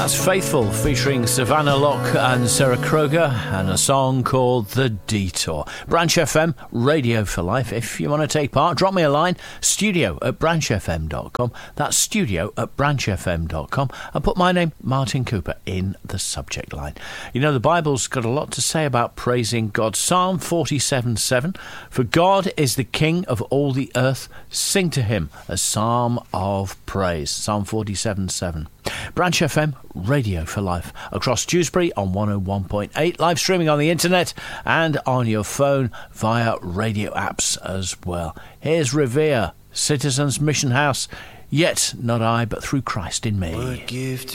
That's Faithful featuring Savannah Locke and Sarah Kroger, and a song called The Detour. Branch FM, Radio for Life. If you want to take part, drop me a line, studio@branchfm.com. That's studio@branchfm.com, and put my name, Martin Cooper, in the subject line. You know, the Bible's got a lot to say about praising God. Psalm 47:7, for God is the King of all the earth. Sing to him a psalm of praise. Psalm 47:7. Branch FM, Radio for Life, across Dewsbury on 101.8, live streaming on the internet and on your phone via radio apps as well. Here's Revere, Citizens Mission House. Yet not I, but through Christ in me.